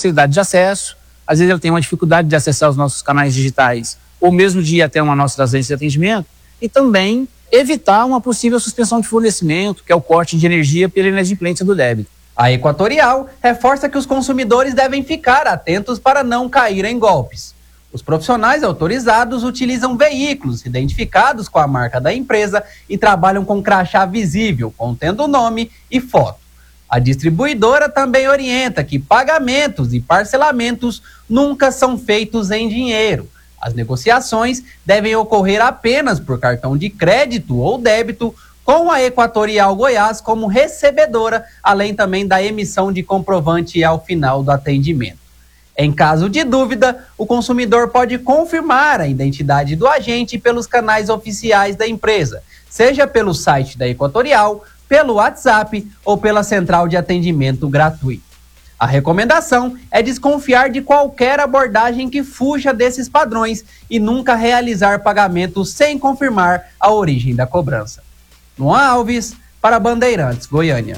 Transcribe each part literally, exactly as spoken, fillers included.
facilidade de acesso, às vezes ele tem uma dificuldade de acessar os nossos canais digitais, ou mesmo de ir até uma nossa agência de atendimento, e também evitar uma possível suspensão de fornecimento, que é o corte de energia pela inadimplência do débito. A Equatorial reforça que os consumidores devem ficar atentos para não cair em golpes. Os profissionais autorizados utilizam veículos identificados com a marca da empresa e trabalham com crachá visível, contendo o nome e foto. A distribuidora também orienta que pagamentos e parcelamentos nunca são feitos em dinheiro. As negociações devem ocorrer apenas por cartão de crédito ou débito, com a Equatorial Goiás como recebedora, além também da emissão de comprovante ao final do atendimento. Em caso de dúvida, o consumidor pode confirmar a identidade do agente pelos canais oficiais da empresa, seja pelo site da Equatorial, pelo WhatsApp ou pela central de atendimento gratuito. A recomendação é desconfiar de qualquer abordagem que fuja desses padrões e nunca realizar pagamentos sem confirmar a origem da cobrança. Luan Alves, para Bandeirantes, Goiânia.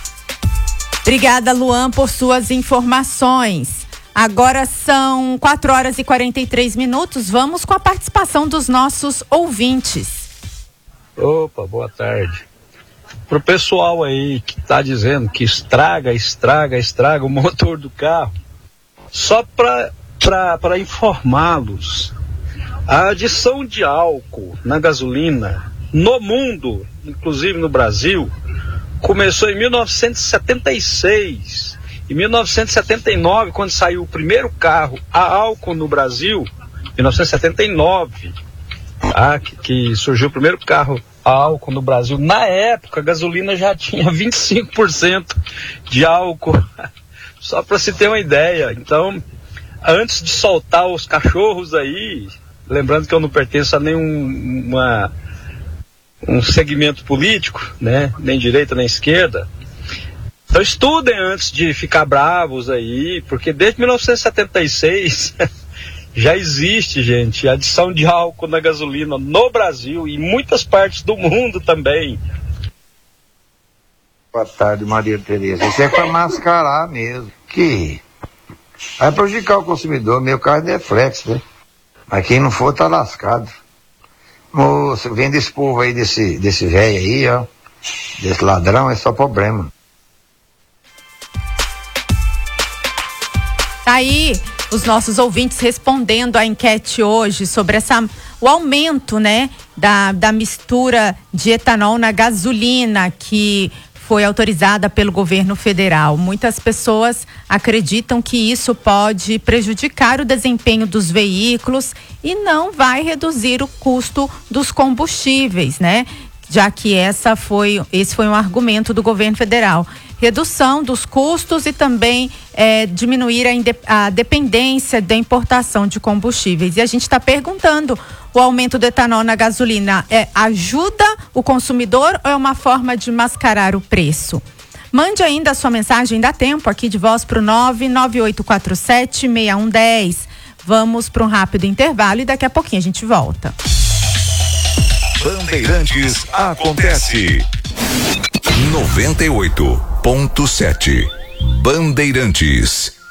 Obrigada, Luan, por suas informações. Agora são quatro horas e quarenta e três minutos. Vamos com a participação dos nossos ouvintes. Opa, boa tarde. Pro pessoal aí que tá dizendo que estraga, estraga, estraga o motor do carro, só para informá-los, a adição de álcool na gasolina no mundo, inclusive no Brasil, começou em mil novecentos e setenta e seis. Em mil novecentos e setenta e nove, quando saiu o primeiro carro a álcool no Brasil, mil novecentos e setenta e nove, ah, que, que surgiu o primeiro carro a álcool no Brasil. Na época, a gasolina já tinha vinte e cinco por cento de álcool, só para se ter uma ideia. Então, antes de soltar os cachorros aí, lembrando que eu não pertenço a nenhum uma, um segmento político, né, nem direita nem esquerda, então estudem antes de ficar bravos aí, porque desde mil novecentos e setenta e seis já existe, gente, adição de álcool na gasolina no Brasil e em muitas partes do mundo também. Boa tarde, Maria Tereza. Isso é para mascarar mesmo. Que vai prejudicar o consumidor. Meu carro é flex, né? Mas quem não for tá lascado. Moça, vendo esse povo aí, desse, desse velho aí, ó, desse ladrão, é só problema. Aí, os nossos ouvintes respondendo à enquete hoje sobre essa, o aumento, né, da, da mistura de etanol na gasolina que foi autorizada pelo governo federal. Muitas pessoas acreditam que isso pode prejudicar o desempenho dos veículos e não vai reduzir o custo dos combustíveis, né? Já que essa foi, esse foi um argumento do governo federal. Redução dos custos e também é, diminuir a, inde- a dependência da importação de combustíveis. E a gente está perguntando, o aumento do etanol na gasolina é, ajuda o consumidor ou é uma forma de mascarar o preço? Mande ainda a sua mensagem, dá tempo, aqui de voz para o nove nove oito quatro sete seis um um zero. Vamos para um rápido intervalo e daqui a pouquinho a gente volta. Bandeirantes acontece. noventa e oito ponto sete Bandeirantes.